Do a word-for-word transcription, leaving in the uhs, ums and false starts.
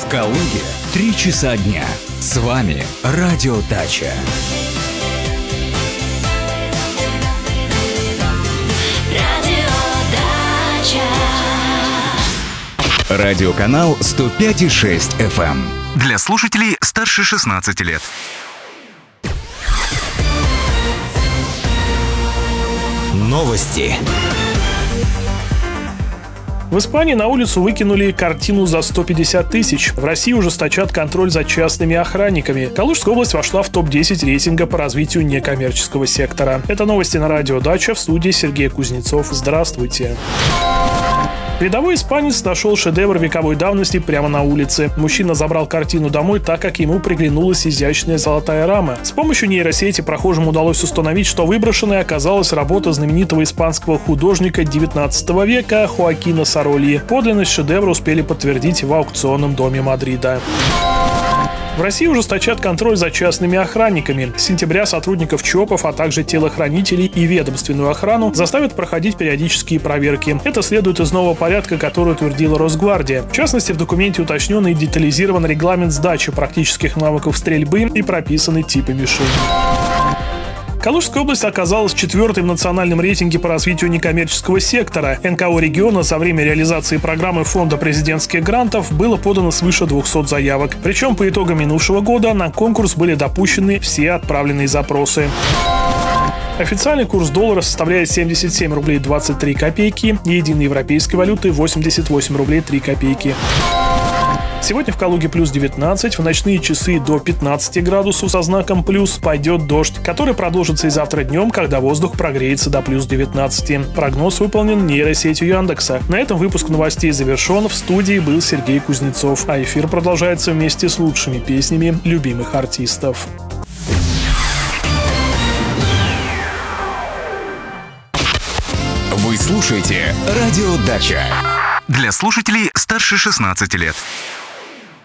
В Калуге три часа дня. С вами Радио Дача. Радиоканал сто пять и шесть эф эм. Для слушателей старше шестнадцати лет. Новости. В Испании на улицу выкинули картину за сто пятьдесят тысяч. В России ужесточат контроль за частными охранниками. Калужская область вошла в топ десять рейтинга по развитию некоммерческого сектора. Это новости на Радио Дача. В студии Сергей Кузнецов. Здравствуйте. Рядовой испанец нашел шедевр вековой давности прямо на улице. Мужчина забрал картину домой, так как ему приглянулась изящная золотая рама. С помощью нейросети прохожим удалось установить, что выброшенной оказалась работа знаменитого испанского художника девятнадцатого века Хоакина Сорольи. Подлинность шедевра успели подтвердить в аукционном доме Мадрида. В России ужесточат контроль за частными охранниками. С сентября сотрудников ЧОПов, а также телохранителей и ведомственную охрану заставят проходить периодические проверки. Это следует из нового порядка, который утвердила Росгвардия. В частности, в документе уточнен и детализирован регламент сдачи практических навыков стрельбы и прописаны типы мишеней. Калужская область оказалась четвертой в национальном рейтинге по развитию некоммерческого сектора. эн ка о региона за время реализации программы Фонда президентских грантов было подано свыше двухсот заявок. Причем по итогам минувшего года на конкурс были допущены все отправленные запросы. Официальный курс доллара составляет семьдесят семь рублей двадцать три копейки, единой европейской валюты восемьдесят восемь рублей три копейки. Сегодня в Калуге плюс девятнадцать, в ночные часы до пятнадцати градусов со знаком плюс пойдет дождь, который продолжится и завтра днем, когда воздух прогреется до плюс девятнадцати. Прогноз выполнен нейросетью Яндекса. На этом выпуск новостей завершен. В студии был Сергей Кузнецов, а эфир продолжается вместе с лучшими песнями любимых артистов. Вы слушаете Радио Дача. Для слушателей старше шестнадцати лет.